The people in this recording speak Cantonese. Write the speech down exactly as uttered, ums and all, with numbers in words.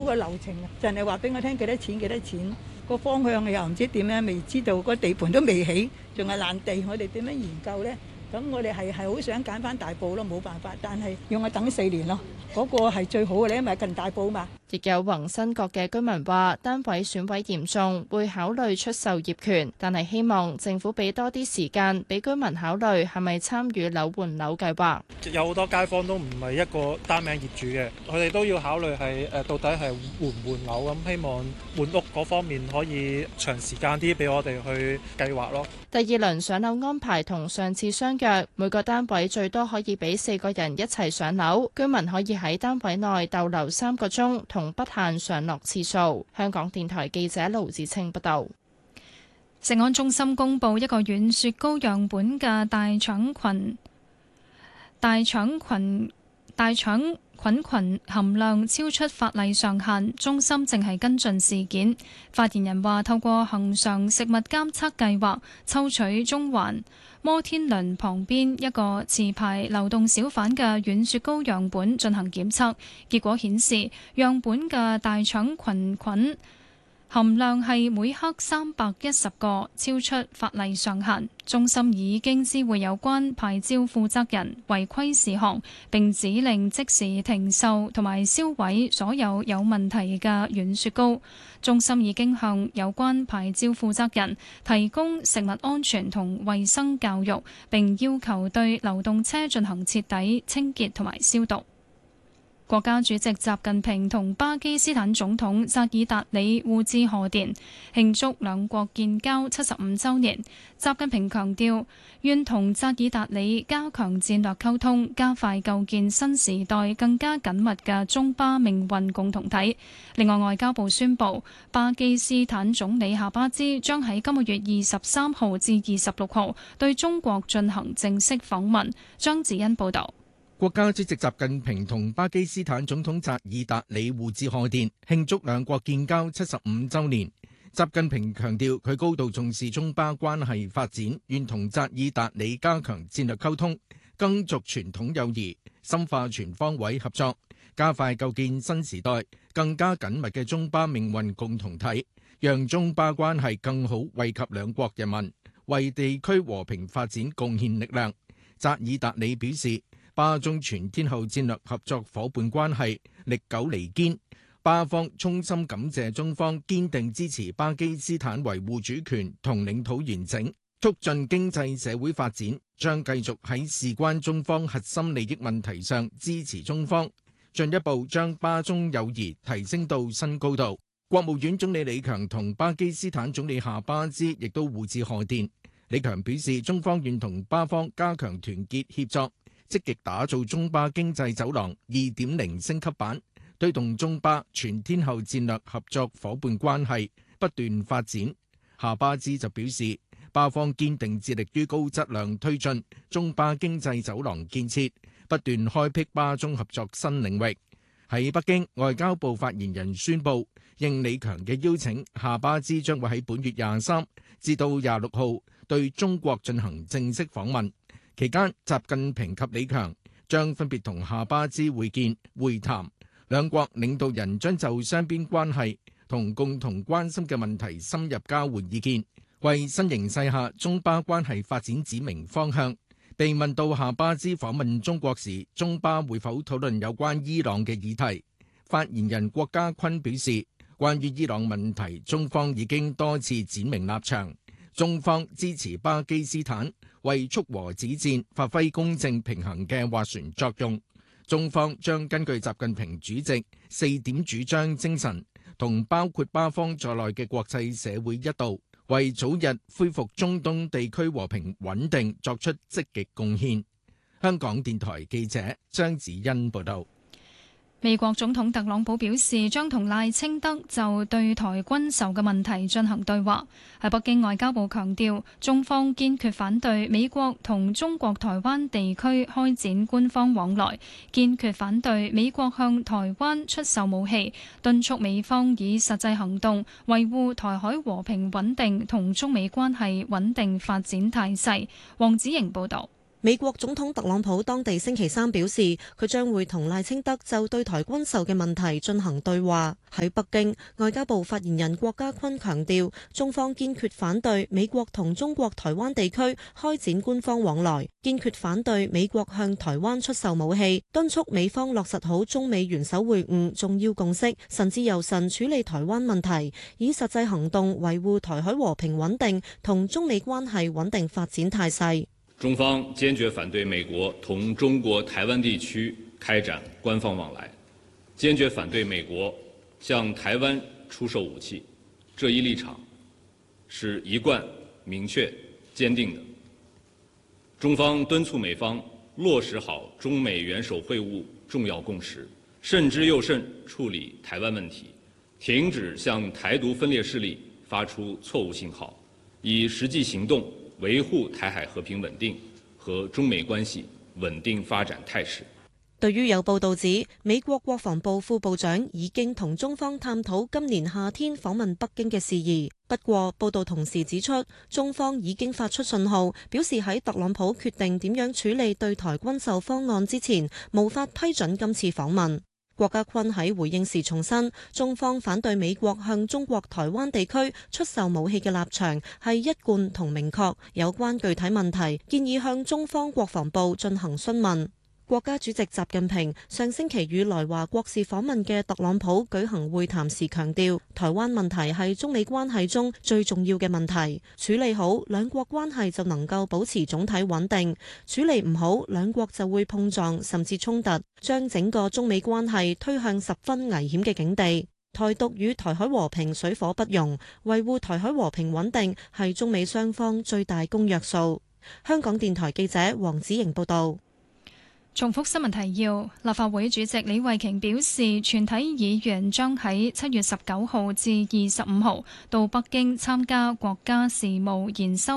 個流程啊，就係話俾我聽幾多錢幾多錢，個方向又唔知點樣，未知道個地盤都未起，仲係爛地，我哋點樣研究呢？咁我哋係係好想揀翻大埔咯，冇辦法，但係要我等四年咯，嗰個係最好嘅咧，因為近大埔嘛。 亦有宏新閣嘅居民話，單位損毀嚴重，會考慮出售業權，但係希望政府俾多啲時間俾居民考慮係咪參與樓換樓計劃。 有好多街坊都唔係一個單名業主嘅，佢哋都要考慮係誒到底係換唔換樓咁，希望換屋嗰方面可以長時間啲俾我哋去計劃咯。 第二輪上樓安排同上次相若，每個單位最多可以俾四個人一齊上樓，居民可以喺單位內逗留三個鐘，同不限上落次數。香港電台記者盧子清報道。 食安中心公布一個軟雪糕樣本嘅大腸菌大腸菌大腸菌群含量超出法例上限，中心正係跟進事件。發言人話，透過恆常食物監測計劃，抽取中環摩天輪旁邊一個持牌流動小販嘅軟雪糕樣本進行檢測，結果顯示樣本嘅大腸菌群含量係每克三百一十個，超出法例上限。中心已經知會有關牌照負責人違規事項，並指令即時停售同埋銷毀所有有問題嘅軟雪糕。中心已經向有關牌照負責人提供食物安全同衛生教育，並要求對流動車進行徹底清潔同埋消毒。國家主席習近平同巴基斯坦總統扎爾達里互致賀電，慶祝兩國建交七十五週年。習近平強調，願同扎爾達里加強戰略溝通，加快構建新時代更加緊密嘅中巴命運共同體。另外，外交部宣布，巴基斯坦總理夏巴茲將喺今個月二十三號至二十六號對中國進行正式訪問。張子欣報導。 國家主席習近平同巴基斯坦總統扎爾達里互致賀電，慶祝兩國建交七十五週年。習近平強調，佢高度重視中巴關係發展，願同扎爾達里加強戰略溝通，更續傳統友誼，深化全方位合作，加快構建新時代更加緊密嘅中巴命運共同體，讓中巴關係更好惠及兩國人民，為地區和平發展貢獻力量。扎爾達里表示，巴中全天候戰略合作夥伴關係歷久彌堅，巴方衷心感謝中方堅定支持巴基斯坦維護主權同領土完整，促進經濟社會發展，將繼續喺事關中方核心利益問題上支持中方，進一步將巴中友誼提升到新高度。國務院總理李強同巴基斯坦總理夏巴茲亦都互致賀電。李強表示，中方願同巴方加強團結協作，積極打造中巴經濟走廊二點零升級版，推動中巴全天候戰略合作夥伴關係不斷發展。夏巴茲就表示，巴方堅定致力於高質量推進中巴經濟走廊建設，不斷開闢巴中合作新領域。喺北京，外交部發言人宣布，應李強嘅邀請，夏巴茲將會喺本月廿三至到廿六號對中國進行正式訪問。期間，習近平及李強將分別同夏巴茲會見會談，兩國領導人將就雙邊關係同共同關心嘅問題深入交換意見，為新形勢下中巴關係發展指明方向。被問到夏巴茲訪問中國時，中巴會否討論有關伊朗嘅議題，發言人郭家坤表示，關於伊朗問題，中方已經多次展明立場，中方支持巴基斯坦為促和止戰發揮公正平衡嘅斡旋作用。中方將根據習近平主席四點主張精神，同包括巴方在內嘅國際社會一道，為早日恢復中東地區和平穩定作出積極貢獻。香港電台記者張子欣報道。 美國總統特朗普表示，將同賴清德就對台軍售嘅問題進行對話。喺北京，外交部強調，中方堅決反對美國同中國台灣地區開展官方往來，堅決反對美國向台灣出售武器，敦促美方以實際行動維護台海和平穩定同中美關係穩定發展態勢。黃子瑩報導。 美國總統特朗普當地星期三表示，佢將會同賴清德就對台軍售嘅問題進行對話。喺北京，外交部發言人郭家坤強調，中方堅決反對美國同中國台灣地區開展官方往來，堅決反對美國向台灣出售武器，敦促美方落實好中美元首會晤重要共識，慎之又慎處理台灣問題，以實際行動維護台海和平穩定同中美關係穩定發展態勢。 中方堅決反對美國同中國台灣地區開展官方往來，堅決反對美國向台灣出售武器，這一立場是一貫明確堅定的。中方敦促美方落實好中美元首會晤重要共識，慎之又慎處理台灣問題，停止向台獨分裂勢力發出錯誤信號，以實際行動維護台海和平穩定和中美關係穩定發展態勢。 對於有報道指美國國防部副部長已經同中方探討今年夏天訪問北京嘅事宜，不過報道同時指出，中方已經發出信號，表示喺特朗普決定點樣處理對台軍售方案之前，無法批准今次訪問。郭家坤喺回應時重申，中方反對美國向中國台灣地區出售武器嘅立場係一貫同明確，有關具體問題建議向中方國防部進行詢問。國家主席習近平上星期與來華國事訪問嘅特朗普舉行會談時強調，台灣問題係中美關係中最重要嘅問題，處理好兩國關係就能夠保持總體穩定，處理唔好兩國就會碰撞甚至衝突，將整個中美關係推向十分危險嘅境地。台獨與台海和平水火不容，維護台海和平穩定係中美雙方最大公約數。香港電台記者黃子瑩報道。 重複新聞提要：立法會主席李慧瓊表示，全體議員將喺七月十九號至二十五號到北京參加國家事務研修